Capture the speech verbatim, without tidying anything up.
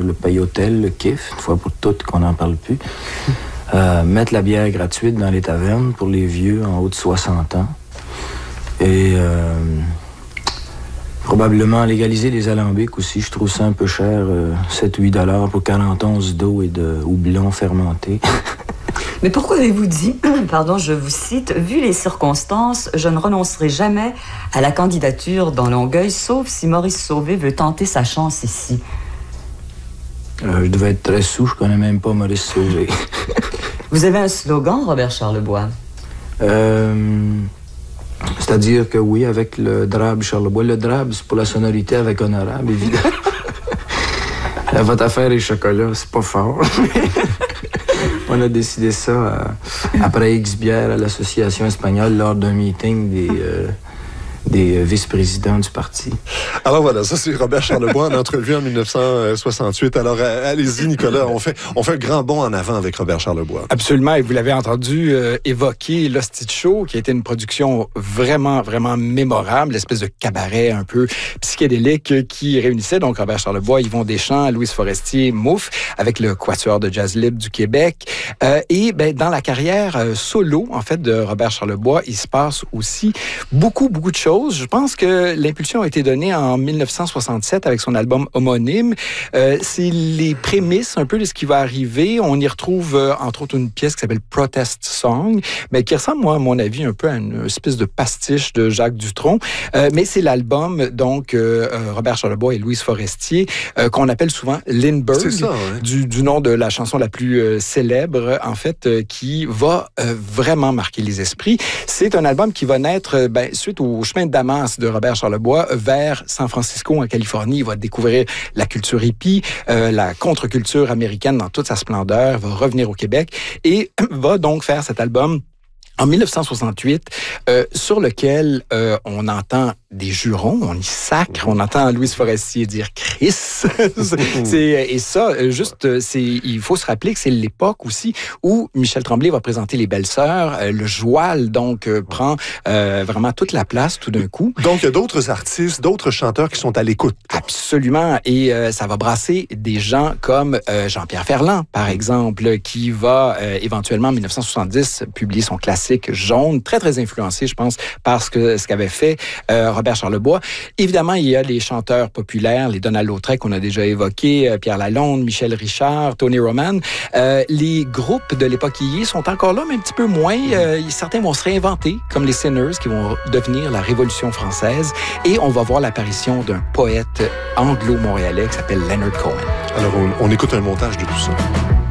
le pays hôtel, le K I F, une fois pour toutes qu'on n'en parle plus. Euh, mettre la bière gratuite dans les tavernes pour les vieux en haut de soixante ans. Et euh, probablement légaliser les alambics aussi. Je trouve ça un peu cher, euh, sept à huit dollars pour quarante onces d'eau et de houblon fermenté. Mais pourquoi avez-vous dit, pardon, je vous cite, « Vu les circonstances, je ne renoncerai jamais à la candidature dans Longueuil, sauf si Maurice Sauvé veut tenter sa chance ici. » euh, Je devais être très sous, je connais même pas Maurice Sauvé. Vous avez un slogan, Robert Charlebois? Euh, c'est-à-dire que oui, avec le drabe Charlebois. Le drabe, c'est pour la sonorité avec honorable, évidemment. Votre affaire et chocolat, c'est pas fort. On a décidé ça euh, après X bière à l'Association espagnole lors d'un meeting des, euh, des euh, vice-présidents du parti. Alors voilà, ça c'est Robert Charlebois en entrevue en dix-neuf cent soixante-huit. Alors allez-y Nicolas, on fait, on fait un grand bond en avant avec Robert Charlebois. Absolument, et vous l'avez entendu euh, évoquer l'Hostie de Show, qui a été une production vraiment, vraiment mémorable, l'espèce de cabaret un peu psychédélique qui réunissait donc Robert Charlebois, Yvon Deschamps, Louise Forestier, Mouffe, avec le Quatuor de jazz libre du Québec. Euh, et ben, dans la carrière euh, solo, en fait, de Robert Charlebois, il se passe aussi beaucoup, beaucoup de choses. Je pense que l'impulsion a été donnée en dix-neuf cent soixante-sept avec son album homonyme. Euh, c'est les prémices un peu de ce qui va arriver. On y retrouve, euh, entre autres, une pièce qui s'appelle Protest Song, mais qui ressemble, moi, à mon avis, un peu à une espèce de pastiche de Jacques Dutronc. Euh, mais c'est l'album, donc, euh, Robert Charlebois et Louise Forestier, euh, qu'on appelle souvent Lindbergh, c'est ça, ouais. du, du nom de la chanson la plus euh, célèbre, en fait, euh, qui va euh, vraiment marquer les esprits. C'est un album qui va naître euh, ben, suite au chemin de Damas de Robert Charlebois vers San Francisco, en Californie. Il va découvrir la culture hippie, euh, la contre-culture américaine dans toute sa splendeur, va revenir au Québec et va donc faire cet album en dix-neuf cent soixante-huit, euh, sur lequel euh, on entend des jurons, on y sacre, on entend Louise Forestier dire « Chris ». c'est, et ça, juste, c'est, il faut se rappeler que c'est l'époque aussi où Michel Tremblay va présenter Les Belles-Sœurs. Euh, le joual, donc, euh, prend euh, vraiment toute la place tout d'un coup. Donc, il y a d'autres artistes, d'autres chanteurs qui sont à l'écoute. Absolument. Et euh, ça va brasser des gens comme euh, Jean-Pierre Ferland, par exemple, qui va euh, éventuellement, en dix-neuf cent soixante-dix, publier son classique Jaune, très, très influencé, je pense, par ce, que, ce qu'avait fait euh, Robert Charlebois. Évidemment, il y a les chanteurs populaires, les Donald Lautrec qu'on a déjà évoqués, euh, Pierre Lalonde, Michel Richard, Tony Roman. Euh, les groupes de l'époque I E sont encore là, mais un petit peu moins. Euh, certains vont se réinventer, comme les Sinners, qui vont devenir la Révolution française. Et on va voir l'apparition d'un poète anglo-montréalais qui s'appelle Leonard Cohen. Alors, on, on écoute un montage de tout ça.